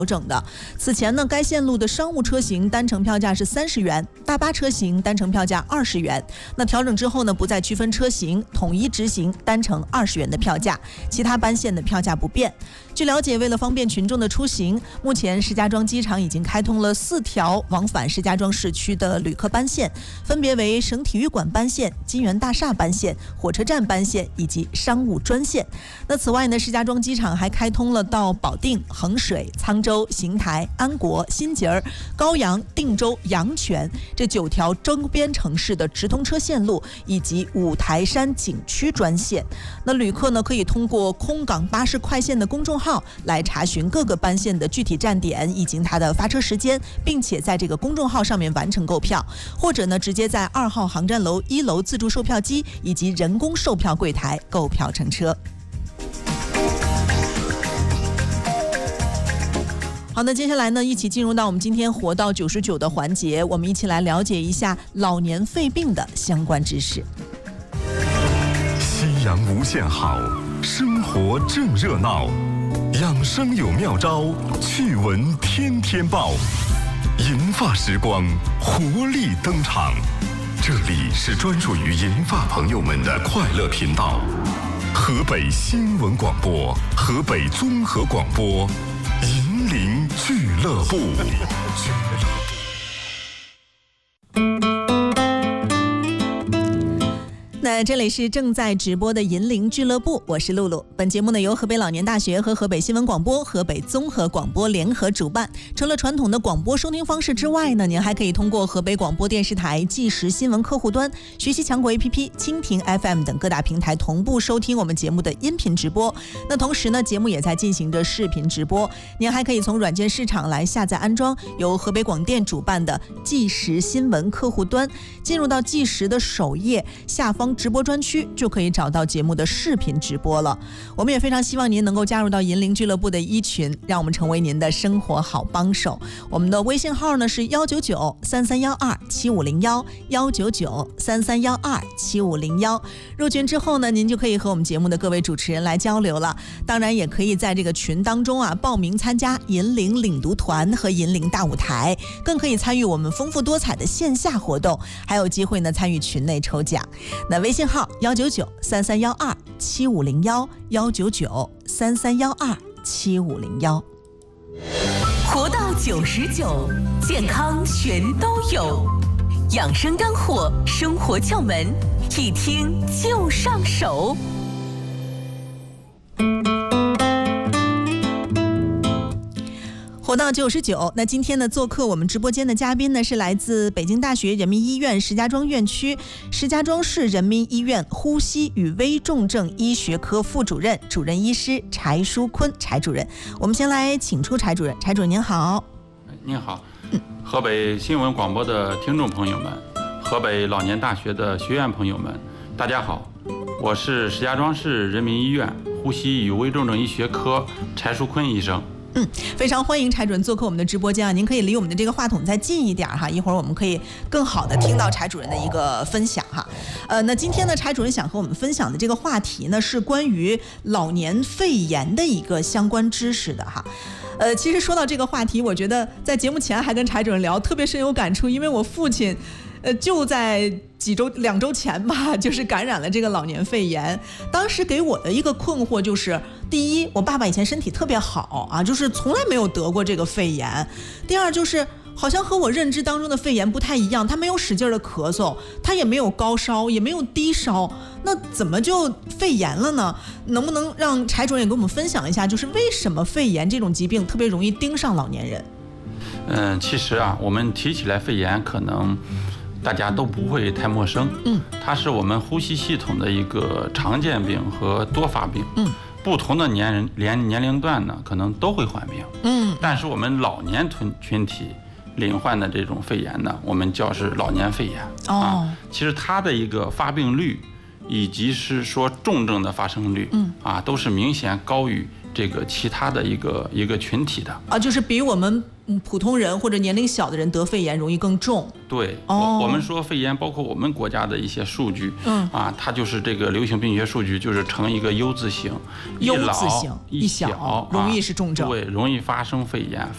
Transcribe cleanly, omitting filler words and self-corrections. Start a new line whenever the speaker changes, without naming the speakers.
整的。此前呢，该线路的商务车型单程票价是30元，大巴车型单程票价20元。那调整之后呢，不再区分车型，统一执行单程20元的票价，其他班线的票价不变。据了解，为了方便群众的出行，目前石家庄机场已经开通了4条往返石家庄市区的旅客班线，分别为省体育馆班线、金源大厦班线、火车站班线以及商务专线。那此外呢，石家庄机场还开通了到保定、衡水、沧州、邢台、安国、新节儿、高阳、定州、阳泉这9条周边城市的直通车线路，以及五台山景区专线。那旅客呢，可以通过空港巴士快线的公众号来查询各个班线的具体站点以及它的发车时间，并且在这个公众号上面完成购票，或者呢，直接在2号航站楼1楼自助售票机以及人工售票柜台购票乘车。好的，接下来呢，一起进入到我们今天活到99的环节，我们一起来了解一下老年肺病的相关知识。
夕阳无限好，生活正热闹，养生有妙招，趣闻天天报，银发时光活力登场。这里是专属于银发朋友们的快乐频道，河北新闻广播、河北综合广播，银铃俱乐部。
那这里是正在直播的银铃俱乐部，我是露露。本节目呢由河北老年大学和河北新闻广播、河北综合广播联合主办。除了传统的广播收听方式之外呢，您还可以通过河北广播电视台即时新闻客户端、学习强国 APP、蜻蜓 FM 等各大平台同步收听我们节目的音频直播。那同时呢，节目也在进行着视频直播，您还可以从软件市场来下载安装由河北广电主办的即时新闻客户端，进入到即时的首页下方直播专区，就可以找到节目的视频直播了。我们也非常希望您能够加入到银铃俱乐部的一群，让我们成为您的生活好帮手。我们的微信号呢是199-3312-7501，199-3312-7501。入群之后呢，您就可以和我们节目的各位主持人来交流了。当然也可以在这个群当中报名参加银铃领读团和银铃大舞台，更可以参与我们丰富多彩的线下活动，还有机会呢参与群内抽奖。那微信号199-3312-7501，199-3312-7501。
活到99，健康全都有，养生干货，生活窍门，一听就上手。
活到99，那今天呢，做客我们直播间的嘉宾呢是来自北京大学人民医院石家庄院区石家庄市人民医院呼吸与危重症医学科副主任、主任医师柴书坤柴主任。我们先来请出柴主任。柴主任您好。
您好，河北新闻广播的听众朋友们，河北老年大学的学员朋友们，大家好，我是石家庄市人民医院呼吸与危重症医学科柴书坤医生。
非常欢迎柴主任做客我们的直播间啊！您可以离我们的这个话筒再近一点哈，一会儿我们可以更好的听到柴主任的一个分享哈。那今天呢，柴主任想和我们分享的这个话题呢，是关于老年肺炎的一个相关知识的哈。其实说到这个话题，我觉得在节目前还跟柴主任聊，特别深有感触，因为我父亲就在2周前吧，就是感染了这个老年肺炎。当时给我的一个困惑就是，第一，我爸爸以前身体特别好啊，就是从来没有得过这个肺炎。第二，就是好像和我认知当中的肺炎不太一样，他没有使劲的咳嗽，他也没有高烧，也没有低烧，那怎么就肺炎了呢？能不能让柴主任也跟我们分享一下，就是为什么肺炎这种疾病特别容易盯上老年人？
其实我们提起来肺炎，可能大家都不会太陌生。它是我们呼吸系统的一个常见病和多发病。不同的年龄段呢，可能都会患病。但是我们老年群体罹患的这种肺炎呢，我们叫是老年肺炎。其实它的一个发病率以及是说重症的发生率，都是明显高于这个其他的一个群体的。
就是比我们普通人或者年龄小的人得肺炎容易更重。
对，我们说肺炎，包括我们国家的一些数据，它就是这个流行病学数据，就是呈一个 U 字形，一老一小，
容易是重症。
对，容易发生肺炎，